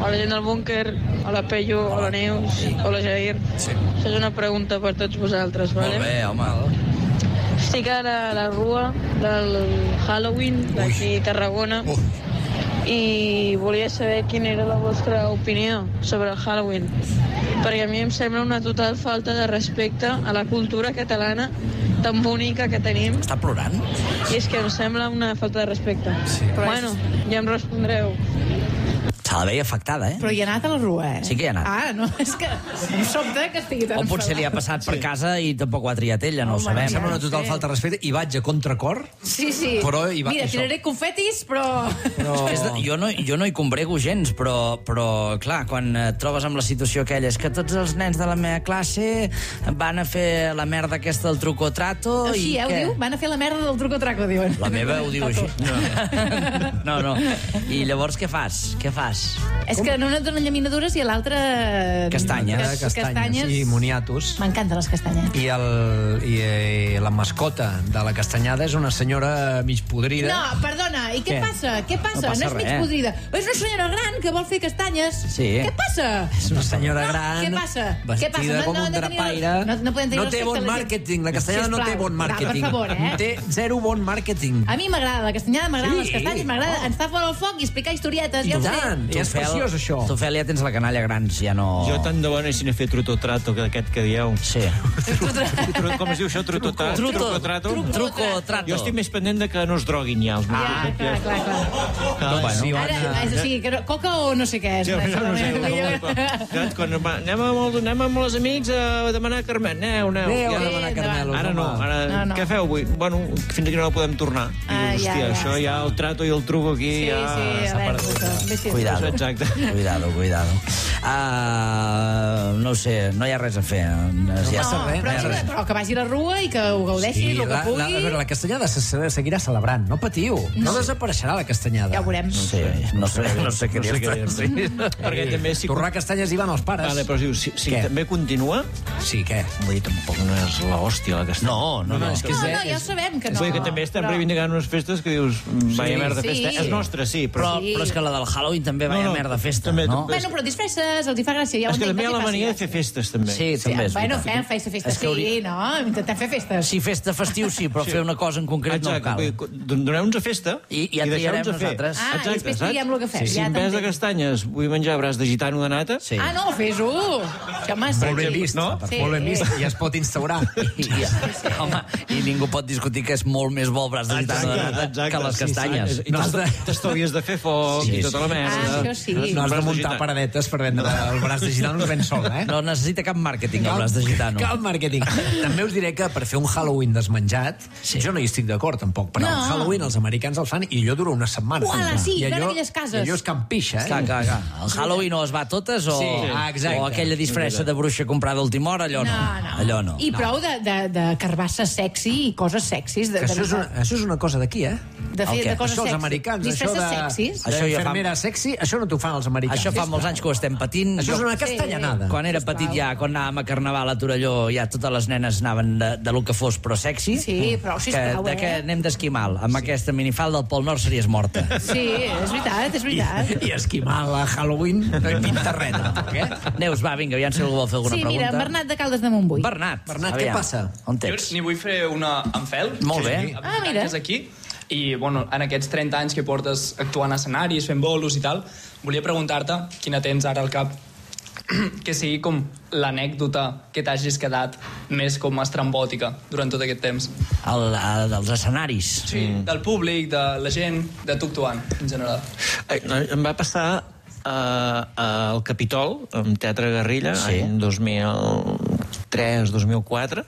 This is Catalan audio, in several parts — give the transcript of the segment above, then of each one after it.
a la gent del búnquer, a la Pello, a la Neus, a la Jair. Sí. Això és una pregunta per tots vosaltres, vale? Molt bé, home. Estic ara a la rua del Halloween d'aquí a Tarragona i volia saber quina era la vostra opinió sobre el Halloween, perquè a mi em sembla una total falta de respecte a la cultura catalana tan bonica que tenim. Està plorant? I és que em sembla una falta de respecte. Sí. Bueno, ja em respondreu. Se la veia afectada, Però hi ha anat a la rua, Sí que hi ha anat. Ah, no, és que em sobta que estigui tan O potser li ha passat per casa i tampoc ho ha triat ella, no ho sabem. Em sembla una total falta de respecte i vaig a contracor. Sí. Però hi va, Mira, això. tiraré confetis, però... Jo no hi combrego gens, però clar, quan et trobes amb la situació aquella, és que tots els nens de la meva classe van a fer la merda aquesta del truco trato Així, i ho diu? Van a fer la merda del truco traco, diuen. La meva ho diu així. No. I llavors què fas? És que en una et donen llaminadures i a l'altra... Castanyes. Castanyes. I moniatos. M'encanten les castanyes. I la mascota de la castanyada és una senyora mig podrida. No, perdona, i què passa? Què passa? No passa és mig res. podrida. És una senyora gran que vol fer castanyes. Sí. Què passa? És una senyora gran, Què passa? vestida com un drapaire. No podem tenir No té bon màrqueting, la castanyada no té bon màrqueting. Per favor, Té zero bon màrqueting. A mi m'agrada la castanyada, m'agraden les castanyes, m'agrada estar fora del foc i explicar historietes. Ja ho sé. I és preciós, això. Tu, Fel, ja tens la canalla grans, ja no... Jo tant de bo anessin a fer truco-trato, que aquest que dieu. Sí. Com es diu això? Truco-trato? Truco-trato. Jo estic més pendent de que no es droguin ja els meus. Clar. Ara, és així, coca o no sé què és. Anem amb els amics a demanar carmet. Aneu. a demanar carmelos, Ara no. No. Què feu avui? Bueno, fins aquí no podem tornar. Hòstia, això ja, el trato i el truco aquí ja s'ha perdut. Cuidado. Exacte. Cuidado. No ho sé, no hi ha res a fer. Però que vagi a la rua i que ho gaudeixi el que pugui. La castanyada seguirà celebrant, no patiu. No desapareixerà la castanyada. Ja ho veurem. No sé què dir-te. Perquè també si... Torrar castanyes hi van els pares. Vale, però si també continua... Sí, què? Vull dir, tampoc no és l'hòstia la castanya. No. És que No, ja ho sabem que no. Vull dir que també estem reivindicant unes festes que dius, vaya merda festa. És nostra, sí, Però és que la del Halloween també vaya merda festa, no? Bueno, però disfresses, els hi fa gràcia. Ja és que també hi ha la mania de fer festes, també. Sí, també és bueno, veritat. fem festes, sí, no? Intentem fer festes. Sí, festa festiu sí, però fer una cosa en concret no cal. Doneu-nos a festa I ja triarem nosaltres. I després triem el que fem. Si en vez de castanyes vull menjar braç de gitano de nata... Ah, no, fes-ho! Molt ben vist, no? Molt ben vist, i es pot instaurar. Home, i ningú pot discutir que és molt més bo el braç de gitano de nata que les castanyes. T'estovies de fer foc i tota la merda. Això sí. No has de muntar paradetes per vendre el braç de gitano ben sol, eh? No necessita cap màrqueting, el braç de gitano. Cal màrqueting. També us diré que per fer un Halloween desmenjat, jo no hi estic d'acord, tampoc, però el Halloween els americans el fan i allò dura una setmana. Uala, sí, hi ha aquelles cases. I allò és campixa, eh? Clar. El Halloween o es va a totes o aquella disfressa de bruixa comprada a última hora, allò no. I prou de carbassa sexy i coses sexis. Això és una cosa d'aquí, eh? De coses això els sexy. americans, Disfresses això sexis. d'infermera sexy, això no t'ho fan els americans. Això fa molts anys que ho estem patint. Això és una castellanada. Quan era petit quan anàvem a Carnaval a Torelló, ja totes les nenes anaven de lo que fos, però sexy. Sí, però sisplau, que anem d'esquimal. Amb aquesta minifalda al Pol Nord series morta. Sí, és veritat. I esquimar a Halloween no hi pinta res, tampoc, eh? Neus, va, vinga, aviam si algú vol fer alguna pregunta. Sí, mira, Bernat de Caldes de Montbui. Bernat, què passa? On Jo ets? n'hi vull fer una amb Fel. Molt bé. Mira. Que és aquí. I, bueno, en aquests 30 anys que portes actuant a escenaris, fent bolos i tal, volia preguntar-te, quina tens ara al cap, que sigui com l'anècdota que t'hagis quedat més com estrambòtica durant tot aquest temps. Dels escenaris. Sí, del públic, de la gent, de tu actuant, en general. Em va passar al Capitol, amb Teatre Guerrilla, any 2003-2004.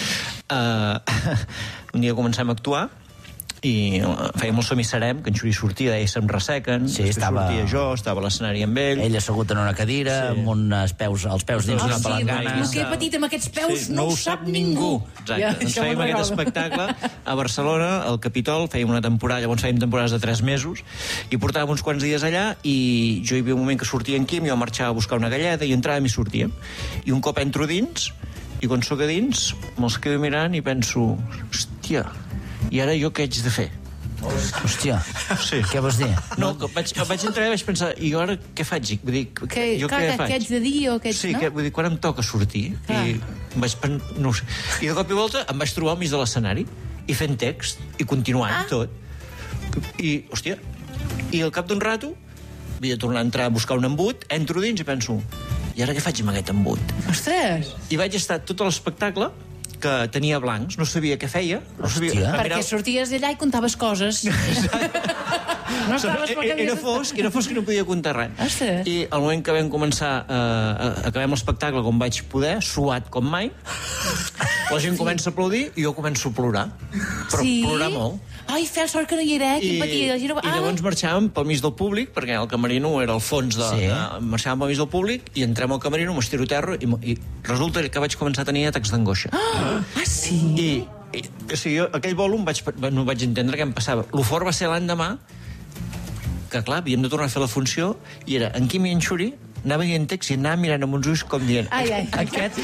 Un dia comencem a actuar i fèiem el Som i Serem, que en Xuri sortia, deia se'm ressequen, sortia jo, estava a l'escenari amb ell. Ell assegut en una cadira, amb els peus dins d'una palangana. El que he patit amb aquests peus no ho sap ningú. Exacte, doncs fèiem aquest espectacle a Barcelona, al Capitol, fèiem una temporada, llavors fèiem temporades de 3 mesos, i portàvem uns quants dies allà, i jo hi havia un moment que sortia en Quim, jo marxava a buscar una galleda, i entràvem i sortíem. I un cop entro dins, i quan sóc a dins, me'ls quedo mirant i penso, hòstia, i ara jo què haig de fer? Hòstia, Sí. què vols dir? No, que vaig entrar i vaig pensar, i ara què faig? Vull dir, jo què faig? Què ets de dir o què ets, Sí, no? vull dir, quan em toca sortir, i no ho sé. I de cop i volta em vaig trobar al mig de l'escenari, i fent text, i continuant tot. I, hòstia, i al cap d'un rato havia de tornar a entrar a buscar un embut, entro dins i penso, i ara què faig amb aquest embut? Ostres! I vaig estar tot l'espectacle que tenia blancs, no sabia què feia. No sabia, Hòstia. Perquè sorties d'allà i contaves coses. No estaves pel que era fosc i no podia contar res. Ostres. I al moment que vam començar acabem l'espectacle com vaig poder, suat com mai, la gent comença a aplaudir i jo començo a plorar. Però plorar molt. Ai, fer sort que no hi era, quin patir. I llavors marxàvem pel mig del públic, perquè el camerino era al fons de... Sí. Marxàvem pel mig del públic i entrem al camerino, m'estiro a terra i resulta que vaig començar a tenir atacs d'angoixa. Sí? O sigui, jo, aquell volum no vaig entendre què em passava. Lo fort va ser l'endemà, que clar, havíem de tornar a fer la funció, i era en Quim i en Xuri, anava dient text i anava mirant amb uns ulls com dient... Ai. Aquest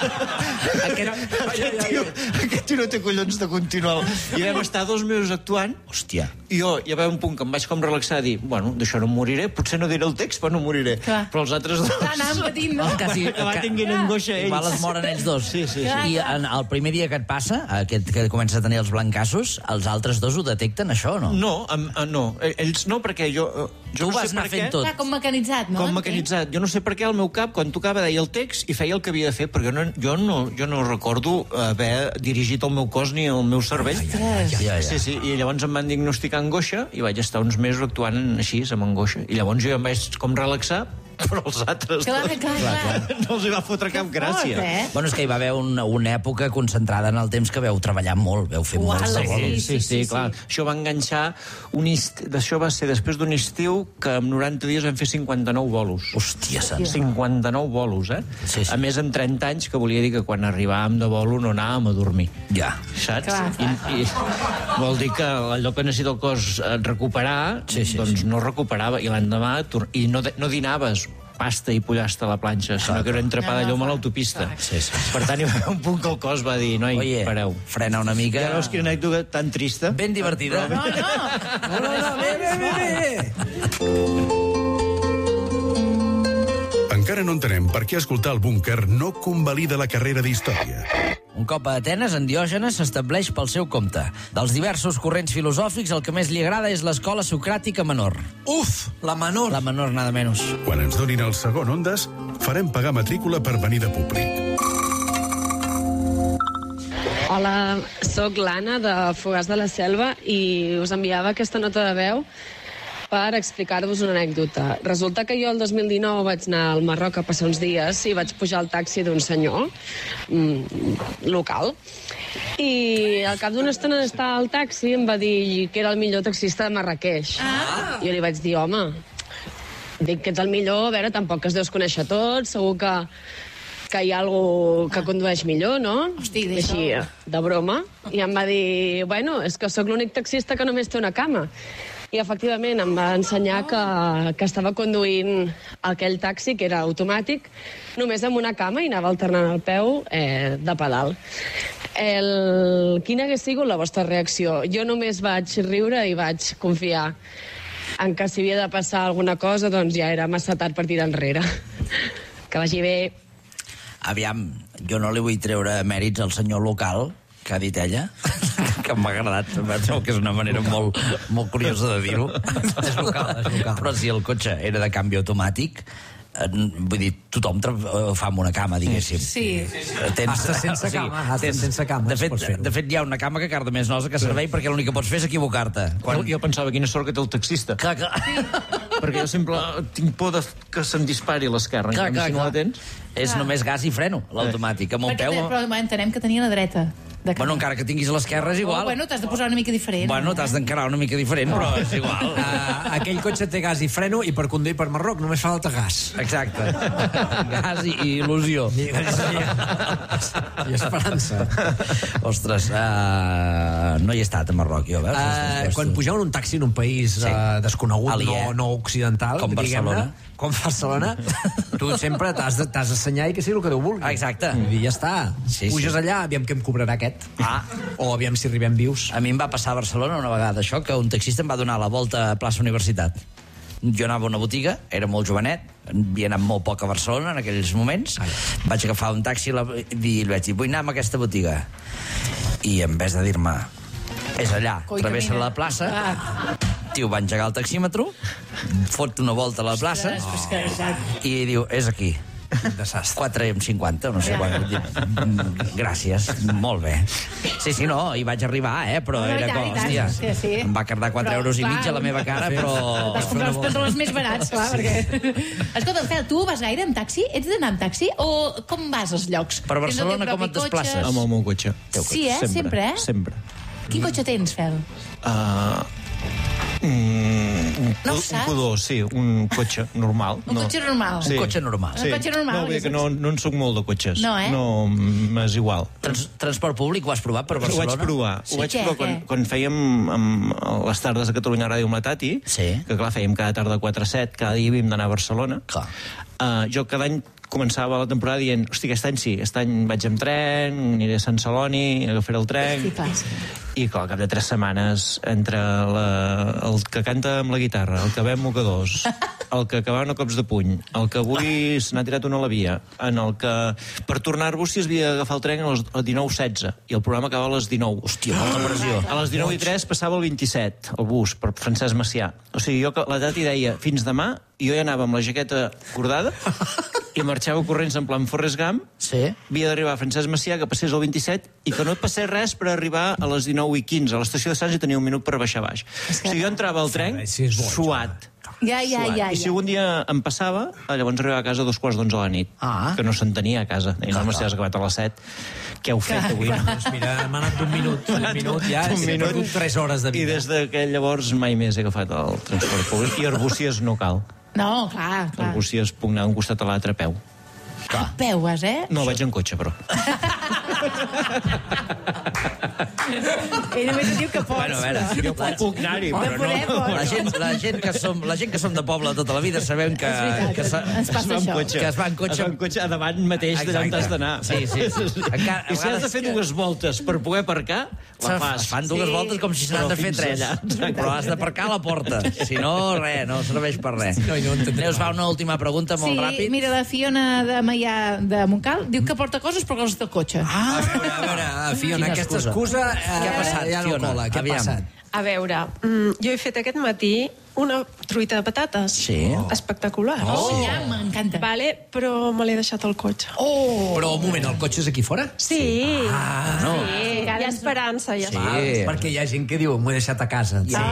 tio no té collons de continuar. I vam estar 2 mesos actuant. Hòstia. I jo hi va un punt que em vaig com relaxar a dir, bueno, d'això no em moriré, potser no diré el text, però no moriré. Clar. Però els altres dos... Anàvem patint, no? Quasi, Acabar tinguent angoixa ells. Igual es moren ells dos. Sí. I el primer dia que et passa, aquest que comença a tenir els blancassos, els altres dos ho detecten, això, o no? No, ells no, perquè jo Tu no vas sé anar per fent què. tot. Clar, com mecanitzat, no? Com mecanitzat. Jo no sé per què al meu cap, quan tocava, deia el text i feia el que havia de fer, perquè jo no recordo haver dirigit el meu cos ni el meu cervell. Ja. Sí, i llavors em van diagnosticar angoixa i vaig estar uns mesos actuant així, amb angoixa. I llavors jo em vaig com relaxar, però els altres Clar. no els hi va fotre cap gràcia. Fort, Bueno, és que hi va haver una època concentrada en el temps que veu treballar molt, veu fer molts de bolos. Sí, clar. Això va enganxar d'això va ser després d'un estiu que en 90 dies vam fer 59 bolos. Hòstia, saps? 59 bolos, Sí. A més, amb 30 anys, que volia dir que quan arribàvem de bolo no anàvem a dormir. Ja. Saps? Clar. I vol dir que allò que necessita el cos recuperar, doncs no recuperava. I l'endemà i no dinaves pasta i pollastre a la planxa, sinó que era entrepà de llum a l'autopista. Sí. Per tant, hi va haver un punt que el cos va dir, noi, Oye, pareu. frena una mica. Ja veus quina anècdota tan trista? Ben divertida. No. Bé. Encara no entenem per què escoltar el búnquer no convalida la carrera d'història. Un cop a Atenes, en Diògenes s'estableix pel seu compte. Dels diversos corrents filosòfics, el que més li agrada és l'escola socràtica menor. Uf, la menor. La menor, nada menos. Quan ens donin el segon Ondes, farem pagar matrícula per venir de públic. Hola, sóc l'Anna de Fogars de la Selva i us enviava aquesta nota de veu per explicar-vos una anècdota. Resulta que jo el 2019 vaig anar al Marroc a passar uns dies i vaig pujar al taxi d'un senyor local i al cap d'una estona d'estar al taxi em va dir que era el millor taxista de Marrakeix. Jo li vaig dir, home, dic que ets el millor, a veure, tampoc es deus conèixer tots, segur que hi ha algú que condueix millor, no? Hosti, d'això. Així, de broma. I em va dir, bueno, és que sóc l'únic taxista que només té una cama. I efectivament em va ensenyar que estava conduint aquell taxi, que era automàtic, només amb una cama i anava alternant el peu de pedal. Quina hagués sigut la vostra reacció? Jo només vaig riure i vaig confiar en que si havia de passar alguna cosa, doncs ja era massa tard per tirar enrere. Que vagi bé. Aviam, jo no li vull treure mèrits al senyor local, que ha dit ella, que m'ha agradat, em trobo que és una manera molt curiosa de dir-ho. És local. Però si el cotxe era de canvi automàtic, vull dir, tothom fa amb una cama, diguéssim. Sí. Hasta sense cama, sense cama. De fet, hi ha una cama que carda més nosa que servei perquè l'únic que pots fer és equivocar-te. Jo pensava, quina sort que té el taxista. Clar. Perquè jo sempre tinc por que se'm dispari a l'esquerra. Clar. Si no la tens... És només gas i freno, l'automàtic. Amb un peu... Però entenem que tenia la dreta. Bueno, encara que tinguis a l'esquerra és igual. Bueno, t'has de posar una mica diferent. Bueno, t'has d'encarar una mica diferent, però és igual. Aquell cotxe té gas i freno i per conduir per Marroc només fa falta gas. Exacte. Gas i il·lusió. I esperança. Ostres, no hi he estat a Marroc, jo, veus? Quan pugeu en un taxi en un país desconegut, no occidental, com Barcelona, tu sempre t'has d'assenyar i que sigui el que Déu vulgui. Exacte. I ja està. Sí. Puges allà, aviam què em cobrarà aquest. aquest. O aviam si arribem vius. A mi em va passar a Barcelona una vegada això, que un taxista em va donar la volta a plaça Universitat. Jo anava a una botiga, era molt jovenet, havia anat molt poc a Barcelona en aquells moments, vaig agafar un taxi i li vaig dir, vull anar a aquesta botiga. I en vez de dir-me, és allà, travessa la plaça, tio, va engegar el taxímetro, fot una volta a la plaça i diu, és aquí. Desastre. 4,50, no sé quan. Gràcies, molt bé. Sí, no, hi vaig arribar, però era com, hòstia, em va cardar 4 euros i mig a la meva cara, però... Els controles més barats, clar, perquè... Escolta, Fel, tu vas gaire amb taxi? Ets d'anar amb taxi? O com vas als llocs? Per Barcelona com et desplaces? Amb el meu cotxe. Sí, sempre, Sempre. Quin cotxe tens, Fel? No ho saps? Un Q2, sí, un cotxe normal. Un cotxe normal? Un cotxe normal. Un cotxe normal. No, vull dir que no en soc molt de cotxes. No, No, m'és igual. Transport públic ho has provat per Barcelona? Ho vaig provar quan fèiem les tardes a Catalunya Ràdio amb la Tati, que clar, fèiem cada tarda 4 a 7, cada dia havíem d'anar a Barcelona. Jo cada any començava la temporada dient, hosti, aquest any vaig amb tren, aniré a Sant Celoni, agafaré el tren... I clar, al cap de 3 setmanes, entre el que canta amb la guitarra, el que ve amb mocadors, el que acabaven a cops de puny, el que avui se n'ha tirat una a la via, en el que per tornar-vos s'hi havia d'agafar el tren a les 19:16 i el programa acabava a les 19. Hòstia, molta pressió. A les 19:03 passava el 27, el bus, per Francesc Macià. O sigui, la Tati deia, fins demà, i jo ja anava amb la jaqueta cordada i marxava corrents en plan Forrest Gump. Havia d'arribar a Francesc Macià, que passés el 27, i que no et passés res per arribar a les 19:15. A l'estació de Sants hi tenia un minut per baixar baix. O sigui, jo entrava al tren suat. I si un dia em passava, llavors arribava a casa a 2:15 a la nit, que no s'entenia a casa. I no m'has acabat a les 7. Què heu fet avui? Doncs mira, m'ha anat un minut ja, he perdut 3 hores de vida. I des d'aquell llavors mai més he agafat el transport públic. I Arbúcies no cal. No, clar. Arbúcies puc anar un costat a l'altre a peu. A peu vas, No, vaig en cotxe, però. Ell només et diu que pots. Bueno, a veure, jo puc anar-hi, però no. La gent que som de poble tota la vida sabem que es va en cotxe. A davant mateix d'allà on has d'anar. Sí. I si has de fer 2 voltes per poder aparcar, la fas. Es fan 2 voltes com si se n'han de fer 3. Però has d'aparcar a la porta. Si no, res, no serveix per res. Neus fa una última pregunta molt ràpid. Sí, mira, la Fiona de Maià de Montcal diu que porta coses però coses del cotxe. A veure, Fiona, aquesta excusa... Què ha passat, Fiona? Què ha passat? A veure, jo he fet aquest matí una truita de patates. Espectacular. M'encanta. Vale, però me l'he deixat al cotxe. Però un moment, el cotxe és aquí fora? Sí. Hi ha esperança, ja està. Perquè hi ha gent que diu, m'ho he deixat a casa. No.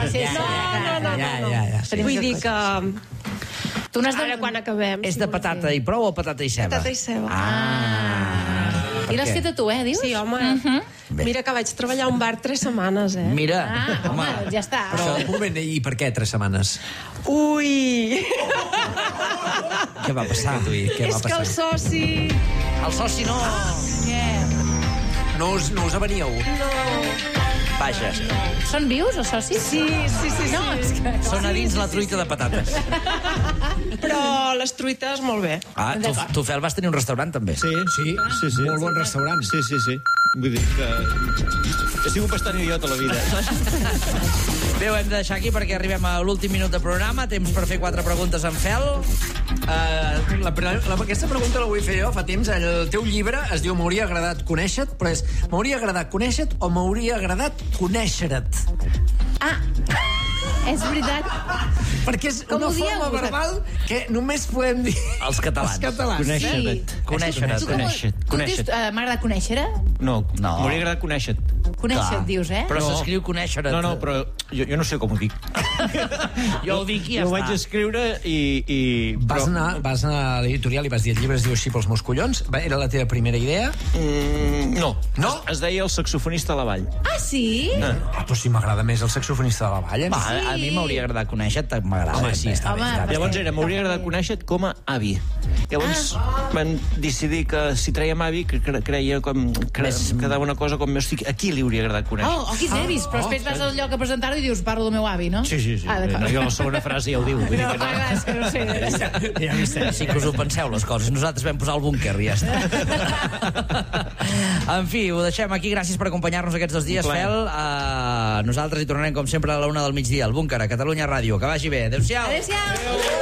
Vull dir que... Ara quan acabem... És de patata i prou o patata i ceba? Patata i ceba. I l'has fet a tu, dius? Sí, home. Mira que vaig treballar a un bar 3 setmanes, Mira. Home, ja està. Però, un moment, i per què 3 setmanes? Ui! Què va passar? És que el soci... El soci no... No us aveníeu? No. Vaja. Són vius, els socis? Sí. No, és que... Són a dins la truita de patates. Però les truites, molt bé. Tu, Fel, vas tenir un restaurant, també. Sí. Molt bon restaurant. Sí. Vull dir que... He sigut bastant idiota a la vida. Bé, ho hem de deixar aquí perquè arribem a l'últim minut de programa. Temps per fer 4 preguntes en Fel. Aquesta pregunta la vull fer jo fa temps. El teu llibre es diu M'hauria agradat conèixer-te, però és m'hauria agradat conèixer-te o m'hauria agradat conèixer-te? És veritat. Perquè és una forma verbal que només podem dir... Els catalans. Conèixer-te. M'ha agradat conèixer-te? No, m'hauria agradat conèixer-te. Conèixer-te, dius, Però s'escriu conèixer-te. No, però jo no sé com ho dic. Jo ho dic i ja està. Jo ho vaig escriure i... Vas anar a l'editorial i vas dir el llibre es diu així pels meus collons? Era la teva primera idea? No. Es deia El saxofonista a la vall. Sí? Però si m'agrada més el saxofonista de la vall. A mi m'hauria agradat conèixer-te, m'agrada. Home, sí, està bé. Llavors m'hauria agradat conèixer-te com a avi. Llavors van decidir que si traiem avi, que creia com... quedava una cosa com... Aquí li hauria agradat conèixer. Quins nervis, però després vas al lloc a presentar-ho i dius, parlo del meu avi, no? Sí. sí. Jo la segona frase ja ho diu. No, fa gràcia, no sé. Ja vist, sí que us ho penseu, les coses. Nosaltres vam posar el búnquer i ja està. En fi, ho deixem aquí. Gràcies per acompanyar-nos aquests 2 dies, Fel. Nosaltres hi tornarem, com sempre, a la 1 del migdia, al búnquer, a Catalunya Ràdio. Que vagi bé. Adéu-siau. Adéu-siau.